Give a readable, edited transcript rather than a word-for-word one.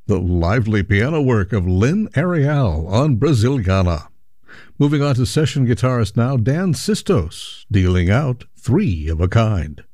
The lively piano work of Lynn Ariel on Brasiliana. Moving on to session guitarist now, Dan Sistos, dealing out Three of a Kind.